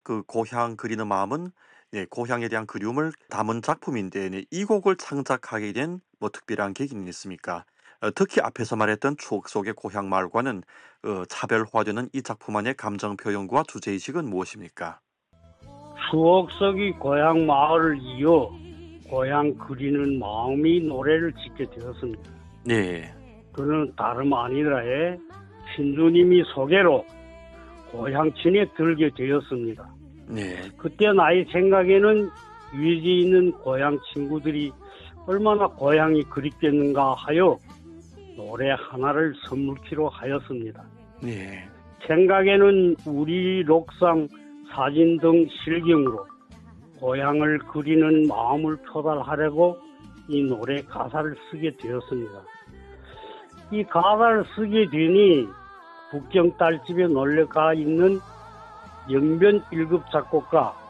그 고향 그리는 마음은 고향에 대한 그리움을 담은 작품인데 이 곡을 창작하게 된 뭐 특별한 계기는 있습니까? 특히 앞에서 말했던 추억 속의 고향 마을과는 차별화되는 이 작품 안의 감정 표현과 주제의식은 무엇입니까? 추억 속의 고향 마을을 이어 고향 그리는 마음이 노래를 짓게 되었습니다. 네, 그는 다름 아니라에 신주님이 소개로 고향친에 들게 되었습니다. 네, 그때 나의 생각에는 위지에 있는 고향 친구들이 얼마나 고향이 그립겠는가 하여 노래 하나를 선물키로 하였습니다. 네, 생각에는 우리 록상 사진 등 실경으로 고향을 그리는 마음을 표달하려고 이 노래 가사를 쓰게 되었습니다. 이 가사를 쓰게 되니 북경 딸집에 놀러가 있는 영변 1급 작곡가